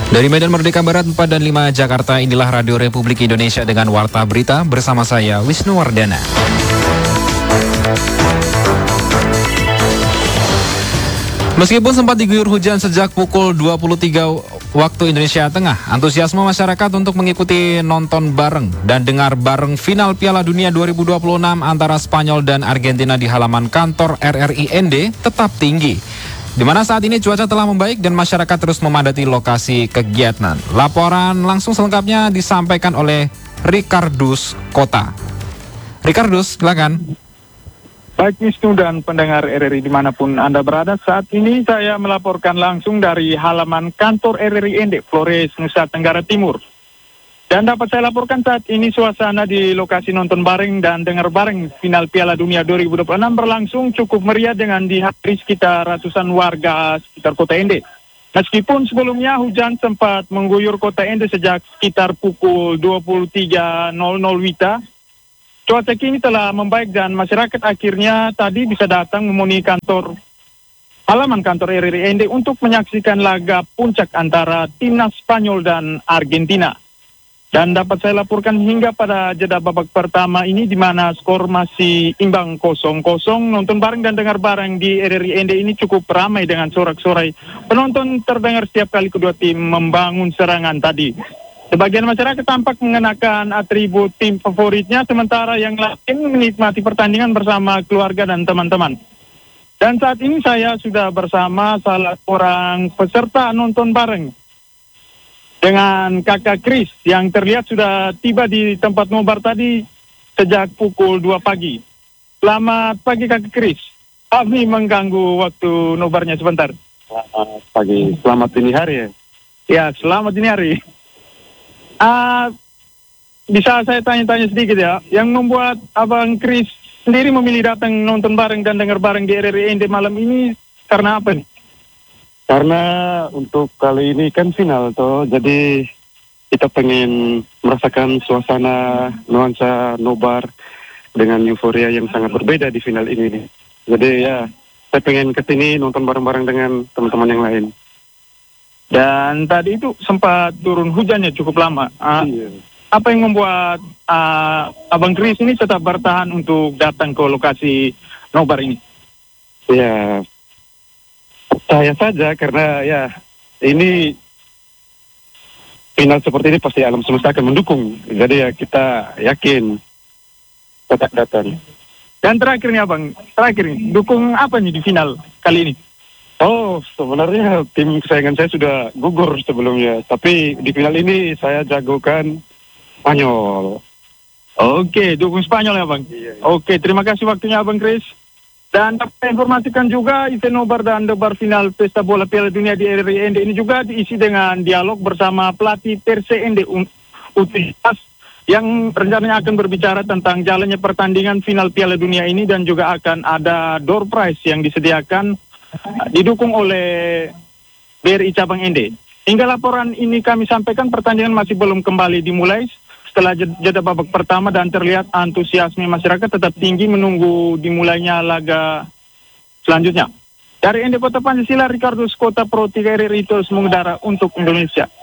Dari Medan Merdeka Barat 4 dan 5 Jakarta, inilah Radio Republik Indonesia dengan Warta Berita bersama saya Wisnu Wardana. Meskipun sempat diguyur hujan sejak pukul 23 waktu Indonesia Tengah, antusiasme masyarakat untuk mengikuti nonton bareng dan dengar bareng final Piala Dunia 2026 antara Spanyol dan Argentina di halaman kantor RRIND tetap tinggi, di mana saat ini cuaca telah membaik dan masyarakat terus memadati lokasi kegiatan. Laporan langsung selengkapnya disampaikan oleh Ricardus Kota. Ricardus, silakan. Baik Wisnu dan pendengar RRI dimanapun Anda berada, saat ini saya melaporkan langsung dari halaman kantor RRIND Flores, Nusa Tenggara Timur. Dan dapat saya laporkan saat ini suasana di lokasi nonton bareng dan dengar bareng final Piala Dunia 2026 berlangsung cukup meriah dengan dihadiri sekitar ratusan warga sekitar kota Ende. Meskipun sebelumnya hujan sempat mengguyur kota Ende sejak sekitar pukul 23.00 WITA, cuaca kini telah membaik dan masyarakat akhirnya tadi bisa datang memenuhi halaman kantor RRIND untuk menyaksikan laga puncak antara timnas Spanyol dan Argentina. Dan dapat saya laporkan hingga pada jeda babak pertama ini di mana skor masih imbang 0-0, nonton bareng dan dengar bareng di RRIND ini cukup ramai dengan sorak-sorai penonton terdengar setiap kali kedua tim membangun serangan tadi. Sebagian masyarakat tampak mengenakan atribut tim favoritnya, sementara yang lain menikmati pertandingan bersama keluarga dan teman-teman. Dan saat ini saya sudah bersama salah seorang peserta nonton bareng dengan kakak Chris yang terlihat sudah tiba di tempat nobar tadi sejak pukul 2 pagi. Selamat pagi kakak Chris. Kami mengganggu waktu nobarnya sebentar. Selamat pagi, selamat dini hari ya? Ya, selamat dini hari. Bisa saya tanya-tanya sedikit ya, yang membuat Abang Chris sendiri memilih datang nonton bareng dan dengar bareng di RRIND malam ini karena apa nih? Karena untuk kali ini kan final toh, jadi kita pengen merasakan suasana nuansa nobar dengan euforia yang sangat berbeda di final ini nih. Jadi ya, saya pengen kesini nonton bareng-bareng dengan teman-teman yang lain. Dan tadi itu sempat turun hujannya cukup lama. Iya. Apa yang membuat Abang Chris ini tetap bertahan untuk datang ke lokasi nobar ini? Ya, saya saja karena ya ini final seperti ini pasti alam semesta akan mendukung. Jadi ya kita yakin tetap datang. Dan terakhir nih Abang, dukung apa nih di final kali ini? Oh, sebenarnya tim kesayangan saya sudah gugur sebelumnya. Tapi di final ini saya jagokan Spanyol. Oke, dukung Spanyol ya Bang? Iya. Oke, terima kasih waktunya Abang Chris. Dan dapat saya informasikan juga event nobar dan debar final Pesta Bola Piala Dunia di RRIND ini juga diisi dengan dialog bersama pelatih Persende U17 yang rencananya akan berbicara tentang jalannya pertandingan final Piala Dunia ini dan juga akan ada door prize yang disediakan didukung oleh BRI Cabang Ende. Hingga laporan ini kami sampaikan pertandingan masih belum kembali dimulai setelah jeda babak pertama dan terlihat antusiasme masyarakat tetap tinggi menunggu dimulainya laga selanjutnya. Dari Ende Kota Pancasila, Ricardus Kota Pro 3 RRI terus mengudara untuk Indonesia.